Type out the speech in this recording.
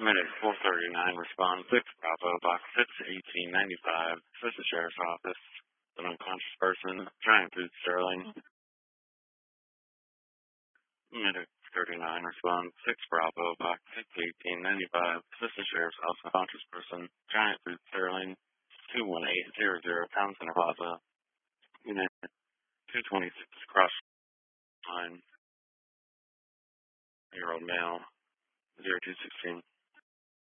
Minute 439, respond 6 Bravo, box 6, 1895, Assistant Sheriff's Office, an unconscious person, Giant Food Sterling. Minute 39, respond 6 Bravo, box 6, 1895, Assistant Sheriff's Office, unconscious person, Giant Food Sterling, 21800, Townsend Plaza. Unit 226, cross line, year-old male, 0216.